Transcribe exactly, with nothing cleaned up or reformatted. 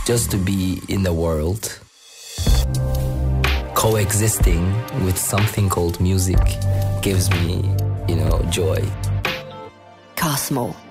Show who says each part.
Speaker 1: just to be in the world, coexisting with something called music gives me, you know, joy.
Speaker 2: Cosmo.